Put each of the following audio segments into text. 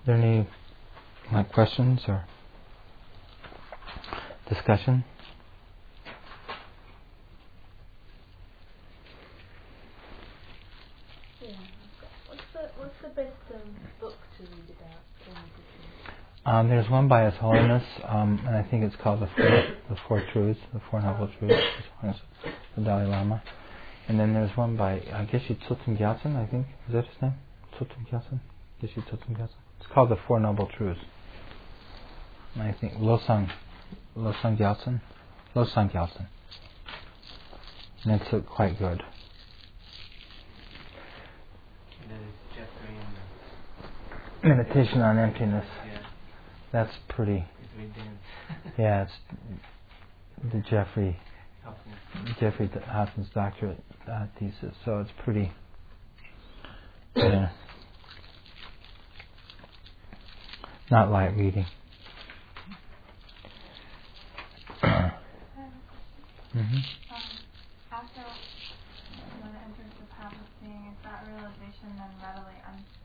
there any questions or discussion? Yeah. What's the best book to read about meditation? There's one by His Holiness, and I think it's called the Four Truths, the Four Noble Truths, His Holiness the Dalai Lama. And then there's one by Geshe Tsulten Gyatsen, I think. Is that his name? Tsulten Gyatsen? Geshe Tsulten Gyatsen? It's called the Four Noble Truths. And I think Losang Gyatsen. Losang Gyatsen. And it's quite good. Meditation on Emptiness. Yeah. That's pretty. It's very dense. Yeah, it's the Jeffrey Hopkins doctorate thesis. So it's pretty. Not light reading. After one enters the path of seeing, is that realization then readily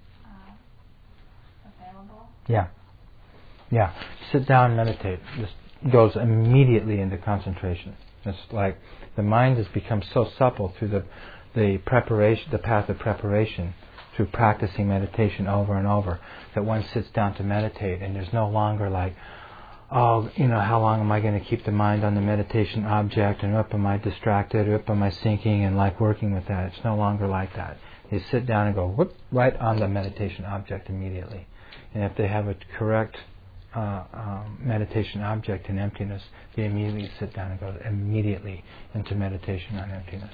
available? Yeah. Sit down and meditate. Just goes immediately into concentration. It's like the mind has become so supple through the preparation, the path of preparation, through practicing meditation over and over, that one sits down to meditate and there's no longer like, oh, how long am I going to keep the mind on the meditation object, and am I distracted, or am I sinking, and like working with that. It's no longer like that. You sit down and go whoop, right on the meditation object immediately. And if they have a correct meditation object in emptiness, they immediately sit down and go immediately into meditation on emptiness.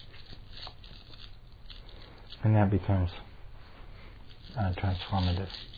And that becomes transformative.